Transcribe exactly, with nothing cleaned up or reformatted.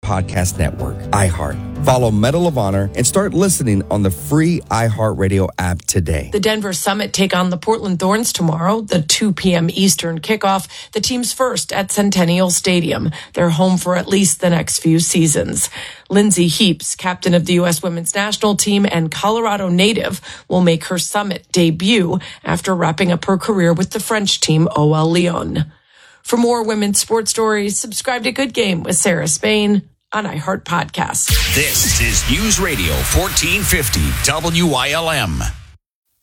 podcast network, iHeart. Follow Medal of Honor and start listening on the free iHeartRadio app today. The Denver Summit take on the Portland Thorns tomorrow, the two p.m. Eastern kickoff, the team's first at Centennial Stadium. They're home for at least the next few seasons. Lindsay Heaps, captain of the U S women's national team and Colorado native, will make her Summit debut after wrapping up her career with the French team O L Lyon. For more women's sports stories, subscribe to Good Game with Sarah Spain on iHeart Podcasts. This is News Radio fourteen fifty W I L M.